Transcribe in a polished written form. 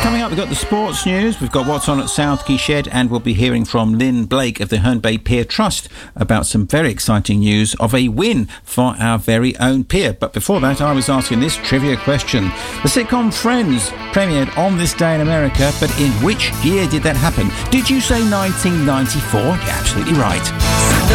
Coming up, we've got the sports news, we've got what's on at Southquay Shed, and we'll be hearing from Lynn Blake of the Herne Bay Pier Trust about some very exciting news of a win for our very own pier. But before that, I was asking this trivia question. The sitcom Friends premiered on this day in America, but in which year did that happen? Did you say 1994? You're absolutely right.